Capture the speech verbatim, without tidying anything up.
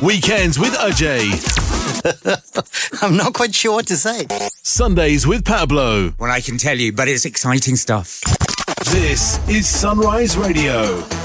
Weekends with Ajay. I'm not quite sure what to say. Sundays with Pablo. Well, I can tell you, but it's exciting stuff. This is Sunrise Radio.